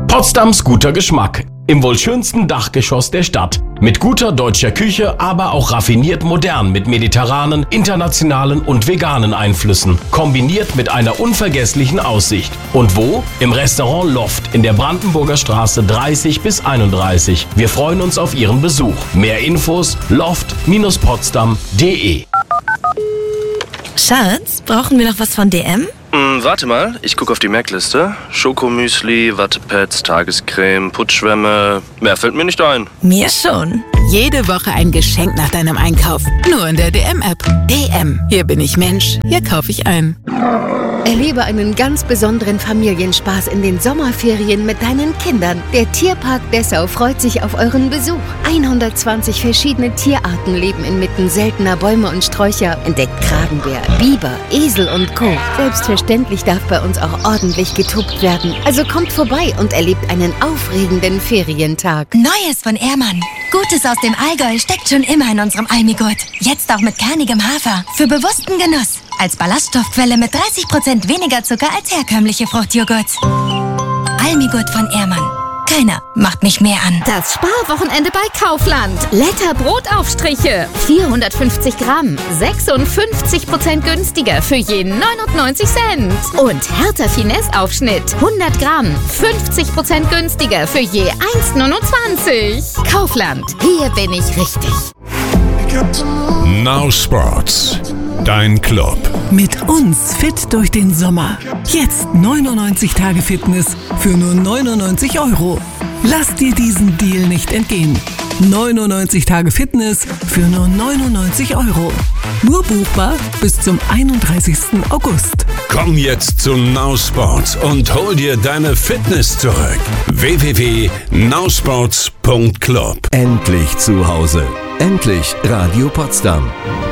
Potsdams guter Geschmack. Im wohl schönsten Dachgeschoss der Stadt. Mit guter deutscher Küche, aber auch raffiniert modern mit mediterranen, internationalen und veganen Einflüssen. Kombiniert mit einer unvergesslichen Aussicht. Und wo? Im Restaurant Loft in der Brandenburger Straße 30 bis 31. Wir freuen uns auf Ihren Besuch. Mehr Infos loft-potsdam.de. Schatz, brauchen wir noch was von DM? Warte mal, ich gucke auf die Merkliste. Schokomüsli, Wattepads, Tagescreme, Putzschwämme. Mehr fällt mir nicht ein. Mir schon. Jede Woche ein Geschenk nach deinem Einkauf. Nur in der DM-App. DM. Hier bin ich Mensch. Hier kaufe ich ein. Erlebe einen ganz besonderen Familienspaß in den Sommerferien mit deinen Kindern. Der Tierpark Dessau freut sich auf euren Besuch. 120 verschiedene Tierarten leben inmitten seltener Bäume und Sträucher. Entdeckt Kragenbär, Biber, Esel und Co. Selbstverständlich darf bei uns auch ordentlich getobt werden. Also kommt vorbei und erlebt einen aufregenden Ferientag. Neues von Ehrmann. Gutes aus dem Allgäu steckt schon immer in unserem Almigurt. Jetzt auch mit kernigem Hafer. Für bewussten Genuss. Als Ballaststoffquelle mit 30% weniger Zucker als herkömmliche Fruchtjoghurts. Almigurt von Ehrmann. Keiner macht mich mehr an. Das Sparwochenende bei Kaufland. Letter Brotaufstriche. 450 Gramm. 56% günstiger für jeden 99 Cent. Und Hertha Finesse Aufschnitt. 100 Gramm. 50% günstiger für je 1,29. Kaufland. Hier bin ich richtig. Now Sports. Dein Club. Mit uns fit durch den Sommer. Jetzt 99 Tage Fitness für nur 99 €. Lass dir diesen Deal nicht entgehen. 99 Tage Fitness für nur 99 €. Nur buchbar bis zum 31. August. Komm jetzt zu Now Sports und hol dir deine Fitness zurück. www.nowsports.club. Endlich zu Hause. Endlich Radio Potsdam.